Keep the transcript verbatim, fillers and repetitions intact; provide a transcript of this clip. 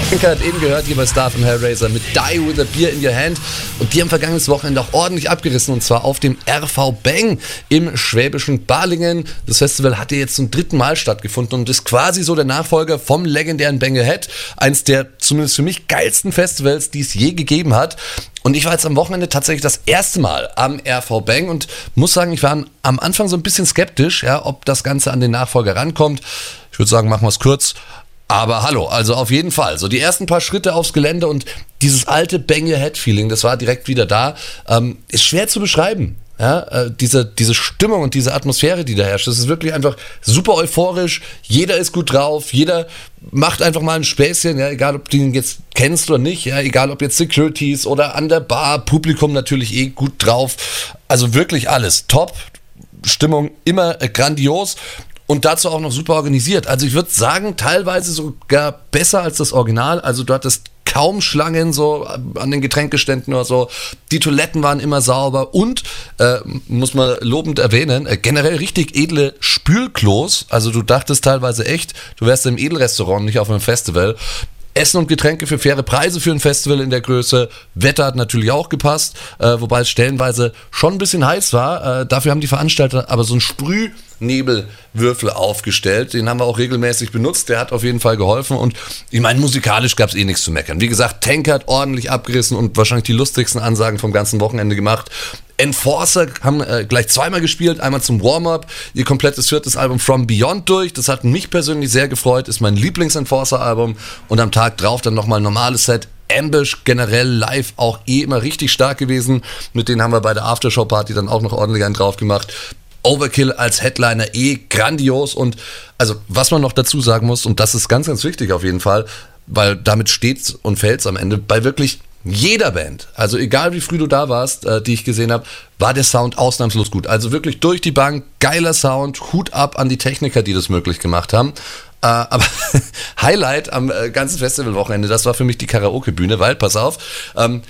Henker hat eben gehört, jeweils da von Hellraiser mit Die With A Beer In Your Hand. Und die haben vergangenes Wochenende auch ordentlich abgerissen, und zwar auf dem R V Bang im schwäbischen Balingen. Das Festival hat ja jetzt zum dritten Mal stattgefunden und ist quasi so der Nachfolger vom legendären Bang Ahead. Eins der zumindest für mich geilsten Festivals, die es je gegeben hat. Und ich war jetzt am Wochenende tatsächlich das erste Mal am R V Bang und muss sagen, ich war am Anfang so ein bisschen skeptisch, ja, ob das Ganze an den Nachfolger rankommt. Ich würde sagen, machen wir es kurz. Aber hallo, also auf jeden Fall. So die ersten paar Schritte aufs Gelände und dieses alte Bang Ahead-Feeling, das war direkt wieder da. Ähm, ist schwer zu beschreiben. Ja, äh, diese, diese Stimmung und diese Atmosphäre, die da herrscht, das ist wirklich einfach super euphorisch. Jeder ist gut drauf, jeder macht einfach mal ein Späßchen, ja, egal ob du ihn jetzt kennst oder nicht, ja, egal ob jetzt Securities oder an der Bar, Publikum natürlich eh gut drauf. Also wirklich alles top. Stimmung immer äh, grandios. Und dazu auch noch super organisiert. Also ich würde sagen, teilweise sogar besser als das Original. Also du hattest kaum Schlangen so an den Getränkeständen oder so. Die Toiletten waren immer sauber und, äh, muss man lobend erwähnen, äh, generell richtig edle Spülklos. Also du dachtest teilweise echt, du wärst im Edelrestaurant, nicht auf einem Festival. Essen und Getränke für faire Preise für ein Festival in der Größe. Wetter hat natürlich auch gepasst, äh, wobei es stellenweise schon ein bisschen heiß war. Äh, dafür haben die Veranstalter aber so einen Sprühnebelwürfel aufgestellt. Den haben wir auch regelmäßig benutzt. Der hat auf jeden Fall geholfen. Und ich meine, musikalisch gab es eh nichts zu meckern. Wie gesagt, Tank hat ordentlich abgerissen und wahrscheinlich die lustigsten Ansagen vom ganzen Wochenende gemacht. Enforcer haben äh, gleich zweimal gespielt, einmal zum Warm-Up, ihr komplettes viertes Album From Beyond durch, das hat mich persönlich sehr gefreut, ist mein Lieblings-Enforcer-Album, und am Tag drauf dann nochmal ein normales Set. Ambush generell live auch eh immer richtig stark gewesen, mit denen haben wir bei der Aftershow-Party dann auch noch ordentlich einen drauf gemacht. Overkill als Headliner eh grandios, und also was man noch dazu sagen muss, und das ist ganz, ganz wichtig auf jeden Fall, weil damit steht's und fällt's am Ende, bei wirklich jeder Band, also egal wie früh du da warst, äh, die ich gesehen habe, war der Sound ausnahmslos gut. Also wirklich durch die Bank, geiler Sound, Hut ab an die Techniker, die das möglich gemacht haben. Äh, aber Highlight am äh, ganzen Festivalwochenende, das war für mich die Karaoke-Bühne, weil, pass auf, ähm,